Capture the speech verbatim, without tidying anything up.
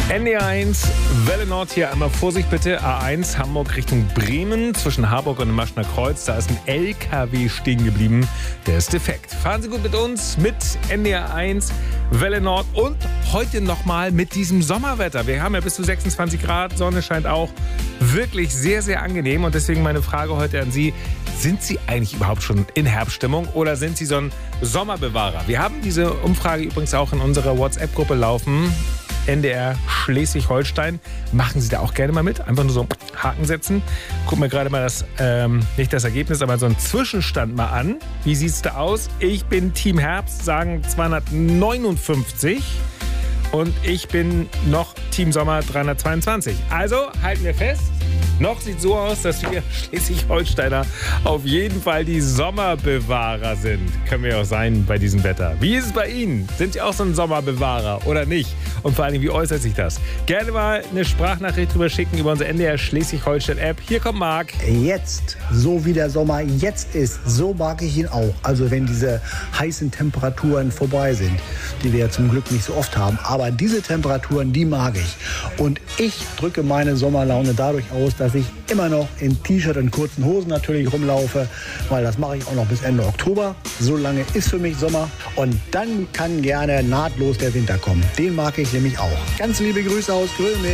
N D R eins, Welle Nord hier, einmal Vorsicht bitte, A eins, Hamburg Richtung Bremen, zwischen Harburg und dem Maschner Kreuz, da ist ein L K W stehen geblieben, der ist defekt. Fahren Sie gut mit uns, mit N D R eins, Welle Nord und heute nochmal mit diesem Sommerwetter. Wir haben ja bis zu sechsundzwanzig Grad, Sonne scheint auch, wirklich sehr, sehr angenehm und deswegen meine Frage heute an Sie, sind Sie eigentlich überhaupt schon in Herbststimmung oder sind Sie so ein Sommerbewahrer? Wir haben diese Umfrage übrigens auch in unserer WhatsApp-Gruppe laufen. N D R Schleswig-Holstein. Machen Sie da auch gerne mal mit. Einfach nur so einen Haken setzen. Gucken wir gerade mal das, ähm, nicht das Ergebnis, aber so einen Zwischenstand mal an. Wie sieht es da aus? Ich bin Team Herbst, sagen zweihundertneunundfünfzig. Und ich bin noch Team Sommer dreihundertzweiundzwanzig. Also halten wir fest. Noch sieht so aus, dass wir Schleswig-Holsteiner auf jeden Fall die Sommerbewahrer sind. Können wir auch sein bei diesem Wetter. Wie ist es bei Ihnen? Sind Sie auch so ein Sommerbewahrer oder nicht? Und vor allem, wie äußert sich das? Gerne mal eine Sprachnachricht drüber schicken über unsere N D R Schleswig-Holstein-App. Hier kommt Marc. Jetzt, so wie der Sommer jetzt ist, so mag ich ihn auch. Also wenn diese heißen Temperaturen vorbei sind, die wir ja zum Glück nicht so oft haben. Aber diese Temperaturen, die mag ich. Und ich drücke meine Sommerlaune dadurch aus, dass ich immer noch in T-Shirt und kurzen Hosen natürlich rumlaufe, weil das mache ich auch noch bis Ende Oktober. So lange ist für mich Sommer und dann kann gerne nahtlos der Winter kommen. Den mag ich nämlich auch. Ganz liebe Grüße aus Gröming.